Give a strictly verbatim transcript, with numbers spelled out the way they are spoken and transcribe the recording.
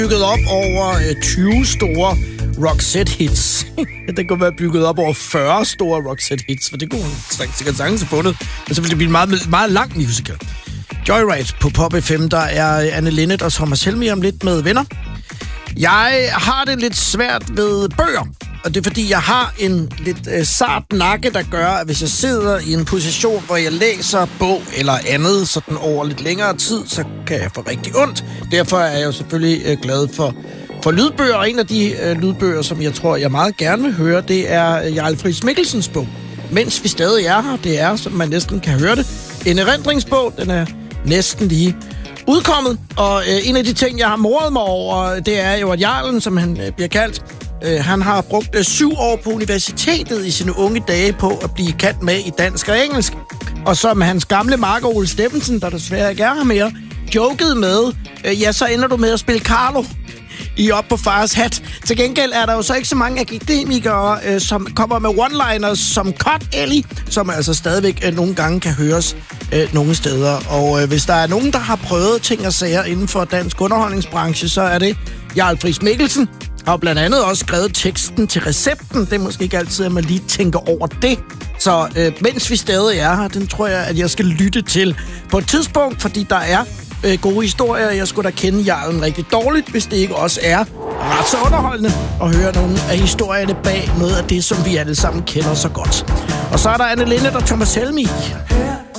bygget op over tyve store Roxette-hits. Det kunne være bygget op over fyrre store Roxette-hits, for det kunne hun sikkert sagtens have fundet. Men så ville det blive en meget, meget lang musical. Joyride på Pop F M, der er Anne Linnet og Thomas Helmig om lidt med venner. Jeg har det lidt svært ved bøger, og det er fordi, jeg har en lidt øh, sart nakke, der gør, at hvis jeg sidder i en position, hvor jeg læser bog eller andet sådan over lidt længere tid, så kan jeg få rigtig ondt. Derfor er jeg jo selvfølgelig øh, glad for, for lydbøger, og en af de øh, lydbøger, som jeg tror, jeg meget gerne vil høre, det er Jarl Friis Mikkelsens bog. Mens vi stadig er her, det er, som man næsten kan høre det, en erindringsbog. Den er næsten lige udkommet, og øh, en af de ting, jeg har moret mig over, det er jo, at Jarlen, som han øh, bliver kaldt, øh, han har brugt øh, syv år på universitetet i sine unge dage på at blive kendt med i dansk og engelsk. Og som hans gamle makker Ole Stephensen, der desværre ikke er her mere, jokede med, øh, ja, så ender du med at spille Carlo i Op på fars hat. Til gengæld er der jo så ikke så mange akademikere, øh, som kommer med one-liners som Cut Ellie, som altså stadigvæk øh, nogle gange kan høres øh, nogle steder. Og øh, hvis der er nogen, der har prøvet ting og sager inden for dansk underholdningsbranche, så er det Jarl Friis Mikkelsen. Har blandt andet også skrevet teksten til Recepten. Det er måske ikke altid, at man lige tænker over det. Så øh, mens vi stadig er her, den tror jeg, at jeg skal lytte til på et tidspunkt, fordi der er øh, gode historier. Jeg skulle da kende Jarlen rigtig dårligt, hvis det ikke også er ret så underholdende at høre nogle af historierne bag noget af det, som vi alle sammen kender så godt. Og så er der Anne Linnet og Thomas Helmig.